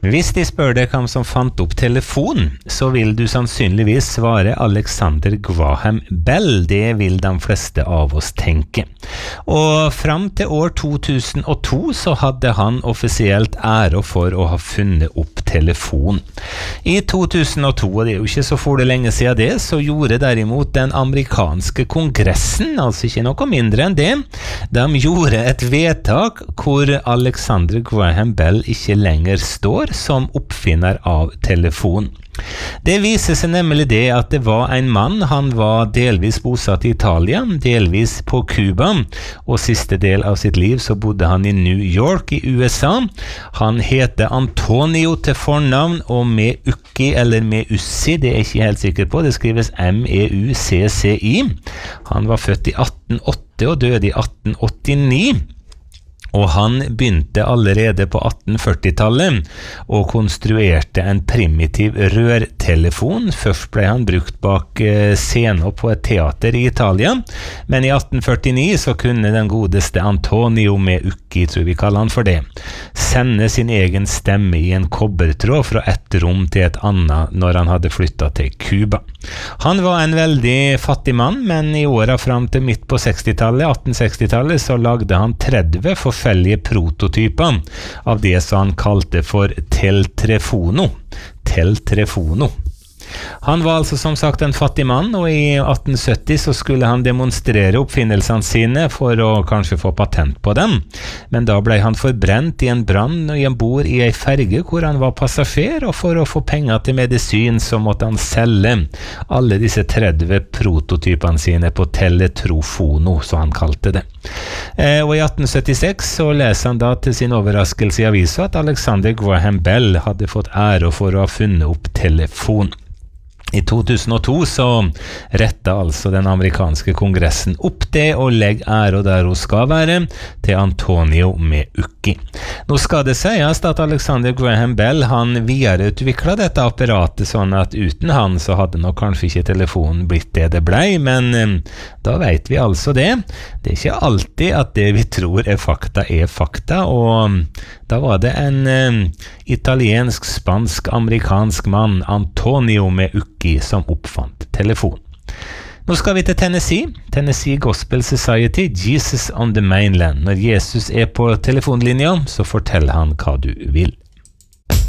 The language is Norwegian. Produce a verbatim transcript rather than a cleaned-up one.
Hvis de spør deg hvem som fant opp telefon, så vil du sannsynligvis svare Alexander Graham Bell. Det vil de fleste av oss tenke. Og fram til år to tusen og to så hadde han offisielt ære for å ha funnet opp telefon. I to tusen og to, og det er jo ikke så for det lenge siden det, så gjorde derimot den amerikanske kongressen, altså ikke noe mindre enn det, de gjorde et vedtak hvor Alexander Graham Bell ikke lenger står som oppfinner av telefon. Det viser seg nemlig det at det var en mann, han var delvis bosatt i Italia, delvis på Cuba, og siste del av sitt liv så bodde han i New York i U S A. Han heter Antonio til fornavn, og med Ucci eller med Ussi, det er jeg ikke helt sikker på, det skrives M E U C C I. Han var født i atten åtti og døde i atten åttini. Og han begynte allerede på atten førti-tallet og konstruerte en primitiv rørtelefon. Først ble han brukt bak scenen på et teater i Italia, men i atten førtini så kunne den godeste Antonio med Ucci, tror vi kaller han for det, sende sin egen stemme i en kobbertråd fra et rom til et annet når han hadde flyttet til Cuba. Han var en veldig fattig mann, men i åra fram til midt på sekstitallet, atten sekstitallet, så lagde han tretti forskjellige prototyper av det som han kalte for Teltrefono. Teltrefono. Han var altså som sagt en fattig mann, og i atten sytti så skulle han demonstrere oppfinnelsene sine for å kanskje få patent på dem. Men da ble han forbrent i en brann i en bord i en ferge hvor han var passasjer, og for å få penger til medisin så måtte han selge alle disse tretti prototypene sine på Teletrofono, som han kalte det. Eh, og i atten syttiseks så leser han da til sin overraskelse i avisa at Alexander Graham Bell hadde fått ære for å ha funnet opp telefon. I to tusen og to så rettet altså den amerikanske kongressen opp det og legg ære der hun skal være til Antonio med Ucci. Nå skal det sies at Alexander Graham Bell han videreutviklet dette apparatet sånn at uten han så hadde nok kanskje ikke telefonen blitt det det blei, men eh, da vet vi altså det. Det er ikke alltid at det vi tror er fakta er fakta, og da var det en eh, italiensk, spansk, amerikansk mann, Antonio med Ucci, som oppfant telefon. Nå skal vi til Tennessee, Tennessee Gospel Society, Jesus on the Mainland. Når Jesus er på telefonlinja, så fortell han hva du vil.